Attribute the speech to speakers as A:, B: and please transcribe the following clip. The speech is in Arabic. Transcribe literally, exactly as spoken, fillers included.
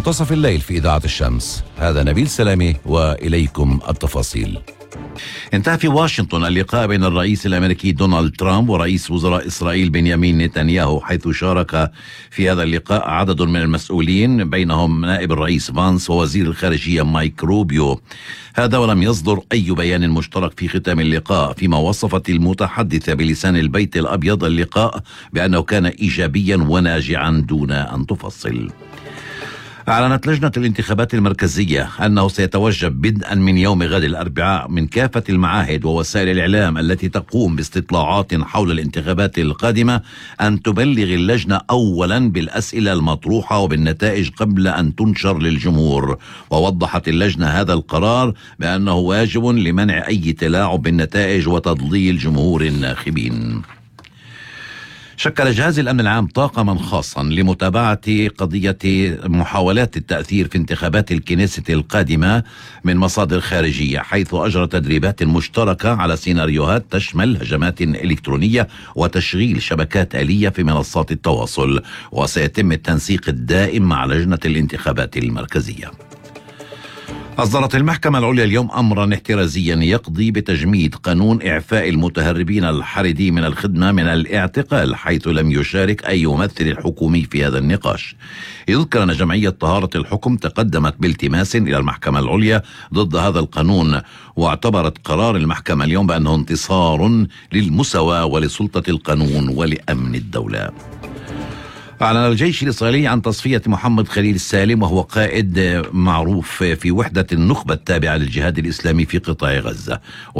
A: منتصف الليل في إذاعة الشمس. هذا نبيل سلامي وإليكم التفاصيل.
B: انتهى في واشنطن اللقاء بين الرئيس الأمريكي دونالد ترامب ورئيس وزراء إسرائيل بنيامين نتنياهو، حيث شارك في هذا اللقاء عدد من المسؤولين بينهم نائب الرئيس فانس ووزير الخارجية مايك روبيو. هذا ولم يصدر أي بيان مشترك في ختام اللقاء، فيما وصفت المتحدثة بلسان البيت الأبيض اللقاء بأنه كان إيجابيا وناجعا دون أن تفصل. أعلنت لجنة الانتخابات المركزية أنه سيتوجب بدءا من يوم غد الأربعاء من كافة المعاهد ووسائل الإعلام التي تقوم باستطلاعات حول الانتخابات القادمة أن تبلغ اللجنة أولا بالأسئلة المطروحة وبالنتائج قبل أن تنشر للجمهور. ووضحت اللجنة هذا القرار بأنه واجب لمنع أي تلاعب بالنتائج وتضليل جمهور الناخبين. شكل جهاز الأمن العام طاقما خاصا لمتابعة قضية محاولات التأثير في انتخابات الكنيسة القادمة من مصادر خارجية، حيث أجرى تدريبات مشتركة على سيناريوهات تشمل هجمات إلكترونية وتشغيل شبكات آلية في منصات التواصل. وسيتم التنسيق الدائم مع لجنة الانتخابات المركزية. أصدرت المحكمة العليا اليوم أمرا احترازيا يقضي بتجميد قانون إعفاء المتهربين الحريدي من الخدمة من الاعتقال، حيث لم يشارك أي ممثل حكومي في هذا النقاش. يذكر أن جمعية طهارة الحكم تقدمت بالتماس إلى المحكمة العليا ضد هذا القانون، واعتبرت قرار المحكمة اليوم بأنه انتصار للمساواة ولسلطة القانون ولأمن الدولة. أعلن الجيش الإسرائيلي عن تصفية محمد خليل السالم، وهو قائد معروف في وحدة النخبة التابعة للجهاد الإسلامي في قطاع غزة.